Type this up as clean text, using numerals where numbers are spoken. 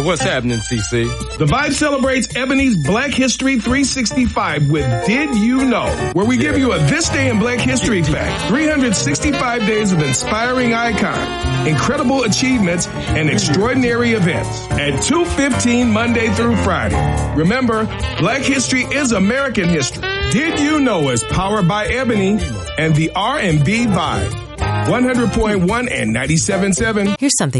What's happening, CC? The Vibe celebrates Ebony's Black History 365 with Did You Know, where we give you a This Day in Black History fact, 365 days of inspiring icons, incredible achievements, and extraordinary events at 2:15 Monday through Friday. Remember, Black history is American history. Did You Know is powered by Ebony and the R&B Vibe. 100.1 and 97.7. Here's something